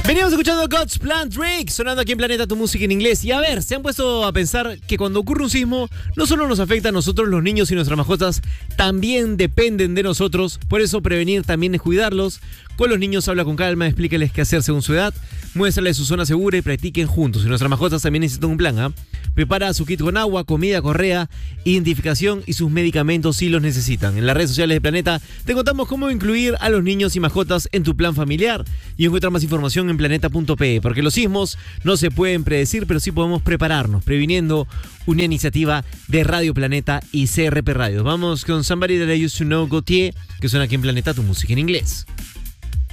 Veníamos escuchando God's Plan Drake, sonando aquí en Planeta Tu Música en Inglés. Y a ver, ¿se han puesto a pensar que cuando ocurre un sismo, no solo nos afecta a nosotros los niños y nuestras mascotas, también dependen de nosotros? Por eso prevenir también es cuidarlos. Con los niños habla con calma, explíqueles qué hacer según su edad, muéstrales su zona segura y practiquen juntos. Y nuestras mascotas también necesitan un plan, ¿ah? Prepara su kit con agua, comida, correa, identificación y sus medicamentos si los necesitan. En las redes sociales de Planeta te contamos cómo incluir a los niños y mascotas en tu plan familiar. Y encuentra más información en planeta.pe, porque los sismos no se pueden predecir, pero sí podemos prepararnos, previniendo. Una iniciativa de Radio Planeta y CRP Radio. Vamos con Somebody That I Used to Know, Gautier, que suena aquí en Planeta Tu Música en Inglés.